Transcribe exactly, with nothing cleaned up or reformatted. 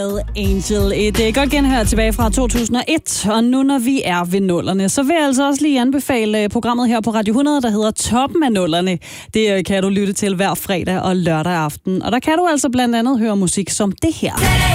Angel. Et uh, godt genhør tilbage fra to tusind og et, og nu når vi er ved nullerne, så vil jeg altså også lige anbefale uh, programmet her på Radio hundrede, der hedder Toppen af nullerne. Det uh, kan du lytte til hver fredag og lørdag aften, og der kan du altså blandt andet høre musik som det her.